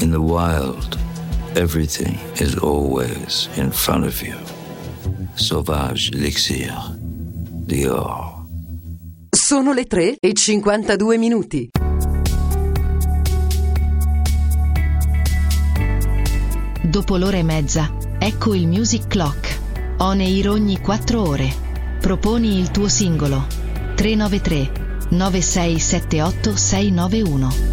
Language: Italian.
In the wild, everything is always in front of you. Sauvage Elixir, Dior. Sono le 3:52. Dopo l'ora e mezza, ecco il Music Clock. On air ogni 4 ore. Proponi il tuo singolo. 393 9678 691.